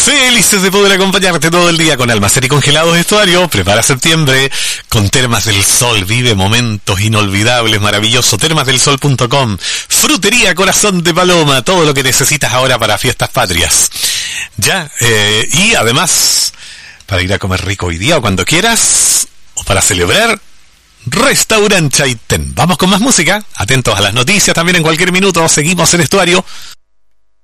Felices de poder acompañarte todo el día con Almacén y Congelados Estuario. Prepara septiembre con Termas del Sol. Vive momentos inolvidables, maravilloso. Termasdelsol.com. Frutería Corazón de Paloma. Todo lo que necesitas ahora para fiestas patrias. Ya, y además, para ir a comer rico hoy día o cuando quieras, o para celebrar, Restaurante Chaitén. Vamos con más música. Atentos a las noticias también en cualquier minuto. Seguimos en Estuario.